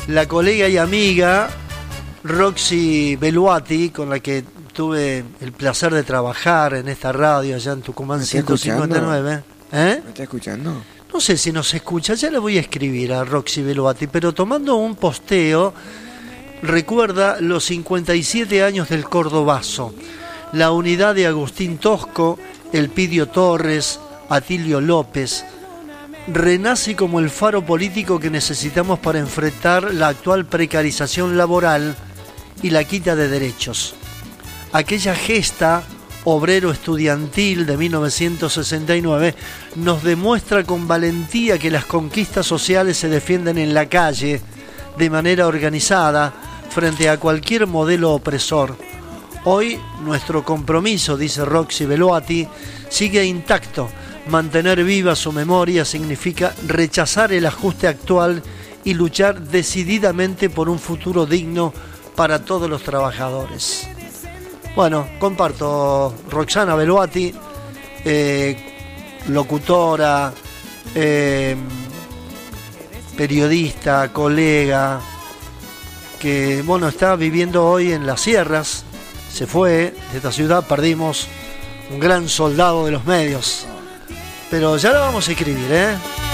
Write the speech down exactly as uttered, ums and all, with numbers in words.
la colega y amiga Roxy Beluati, con la que tuve el placer de trabajar en esta radio allá en Tucumán ciento cincuenta y nueve. ¿Eh? ¿Me está escuchando? No sé si nos escucha, ya le voy a escribir a Roxy Beluati, pero tomando un posteo, recuerda los cincuenta y siete años del Cordobazo, la unidad de Agustín Tosco, Elpidio Torres, Atilio López. Renace como el faro político que necesitamos para enfrentar la actual precarización laboral y la quita de derechos. Aquella gesta obrero estudiantil de mil novecientos sesenta y nueve nos demuestra con valentía que las conquistas sociales se defienden en la calle, de manera organizada, frente a cualquier modelo opresor. Hoy nuestro compromiso, dice Roxy Beluati, sigue intacto. Mantener viva su memoria significa rechazar el ajuste actual y luchar decididamente por un futuro digno para todos los trabajadores. Bueno, comparto Roxana Beluati, eh, locutora, eh, periodista, colega, que bueno, está viviendo hoy en las sierras. Se fue de esta ciudad, perdimos un gran soldado de los medios. Pero ya la vamos a escribir, ¿eh?